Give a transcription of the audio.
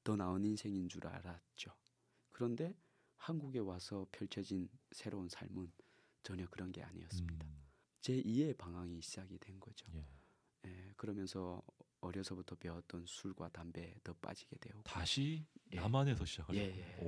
더 나은 인생인 줄 알았죠. 그런데 한국에 와서 펼쳐진 새로운 삶은 전혀 그런 게 아니었습니다. 제 2의 방황이 시작이 된 거죠. 예. 예, 그러면서 어려서부터 배웠던 술과 담배에 더 빠지게 되었고 다시 예. 남한에서 시작하려고. 예, 예.